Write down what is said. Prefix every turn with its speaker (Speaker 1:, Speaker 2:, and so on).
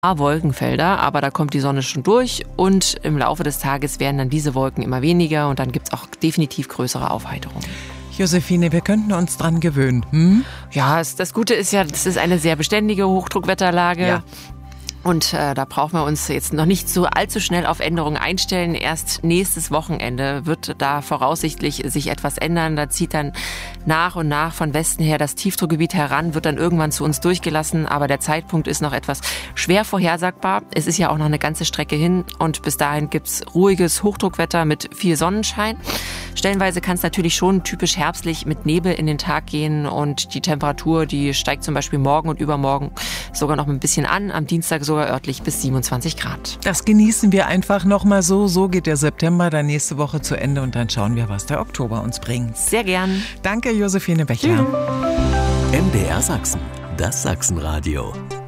Speaker 1: Wolkenfelder, aber da kommt die Sonne schon durch und im Laufe des Tages werden dann diese Wolken immer weniger und dann gibt es auch definitiv größere Aufheiterungen.
Speaker 2: Josephine, wir könnten uns dran gewöhnen.
Speaker 1: Ja, das Gute ist ja, das ist eine sehr beständige Hochdruckwetterlage. Ja. Und da brauchen wir uns jetzt noch nicht so allzu schnell auf Änderungen einstellen. Erst nächstes Wochenende wird da voraussichtlich sich etwas ändern. Da zieht dann nach und nach von Westen her das Tiefdruckgebiet heran, wird dann irgendwann zu uns durchgelassen. Aber der Zeitpunkt ist noch etwas schwer vorhersagbar. Es ist ja auch noch eine ganze Strecke hin und bis dahin gibt's ruhiges Hochdruckwetter mit viel Sonnenschein. Stellenweise kann es natürlich schon typisch herbstlich mit Nebel in den Tag gehen und die Temperatur, die steigt zum Beispiel morgen und übermorgen sogar noch ein bisschen an. Am Dienstag sogar örtlich bis 27 Grad.
Speaker 2: Das genießen wir einfach nochmal so. So geht der September dann nächste Woche zu Ende und dann schauen wir, was der Oktober uns bringt.
Speaker 1: Sehr gern.
Speaker 2: Danke, Josephine Bechler.
Speaker 3: MDR Sachsen, das Sachsenradio.